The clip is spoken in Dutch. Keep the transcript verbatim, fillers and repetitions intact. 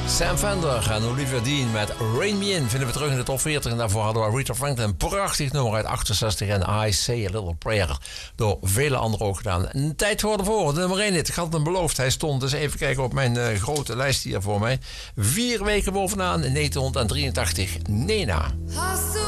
Sam Fender en Olivia Dean met Rain Me In vinden we terug in de top veertig. En daarvoor hadden we Aretha Franklin, een prachtig nummer uit achtenzestig. En I Say A Little Prayer, door vele anderen ook gedaan. Een tijd voor de voor, de nummer één hit. Ik had hem beloofd, hij stond. Dus even kijken op mijn uh, grote lijst hier voor mij. Vier weken bovenaan, negentienhonderddrieëntachtig. Nena.